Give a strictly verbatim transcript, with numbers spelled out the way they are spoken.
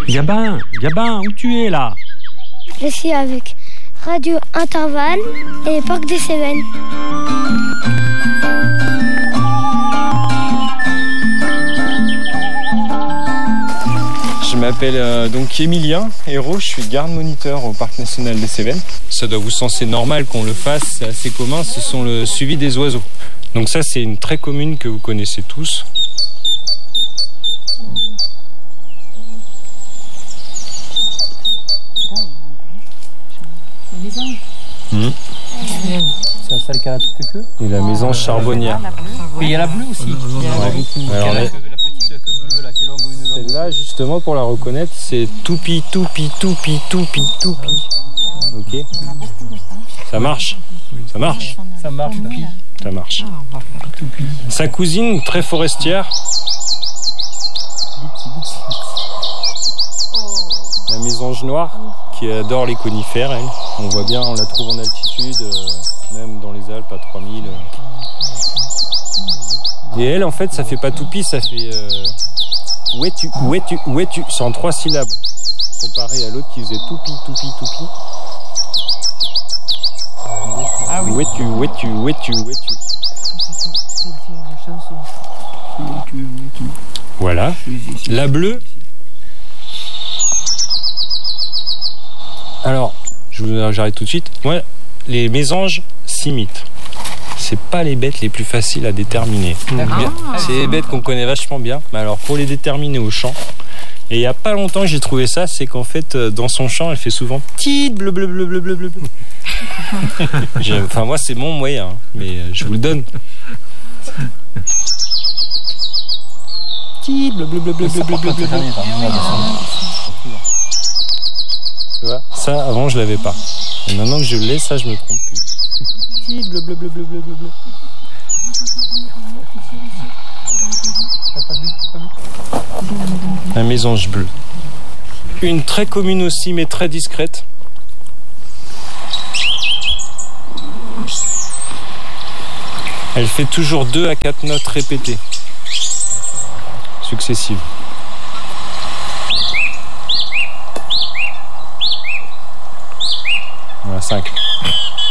Gabin, Gabin, où tu es là? Je suis avec Radio Intervalle et Parc des Cévennes. Je m'appelle euh, donc Émilien Hérault, je suis garde-moniteur au Parc National des Cévennes. Ça doit vous sembler normal qu'on le fasse, c'est assez commun, ce sont le suivi des oiseaux. Donc ça c'est une très commune que vous connaissez tous. Mmh. C'est celle qui a la petite queue. Et la mésange charbonnière. Et il y a la bleue aussi. Il y a ouais. Alors, la, la petite queue bleue là, qui est longue, une longue. Celle-là, justement, pour la reconnaître, c'est toupi, toupi, toupi, toupi, toupi. Ok. Ça marche. Ça marche. Ça marche. Ça marche. Sa cousine, très forestière. La mésange noire, qui adore les conifères, elle. On voit bien, on la trouve en altitude, euh, même dans les Alpes à trois mille. Et elle, en fait, ça fait pas toupi, ça fait euh, où es-tu, où es-tu, où es-tu. C'est en trois syllabes, comparé à l'autre qui faisait toupi, toupi, toupi. Ah oui. Où es-tu, où es-tu, où es-tu, où es-tu. Voilà. La bleue. Alors, je vous j'arrête tout de suite. Moi, les mésanges s'imitent. C'est pas les bêtes les plus faciles à déterminer. Ah, c'est les bêtes qu'on connaît vachement bien. Mais alors, pour les déterminer au chant, et il y a pas longtemps que j'ai trouvé ça, c'est qu'en fait, dans son chant, elle fait souvent petit bleu bleu bleu bleu bleu bleu. Enfin, moi, c'est mon moyen, hein, mais je vous le donne. Petit bleu bleu bleu bleu bleu bleu bleu bleu. Tu vois, ça avant je l'avais pas. Et maintenant que je l'ai, ça je me trompe plus. Petit bleu bleu bleu bleu bleu bleu bleu. Un mésange bleu. Une très commune aussi, mais très discrète. Elle fait toujours deux à quatre notes répétées, successives. Voilà, cinq.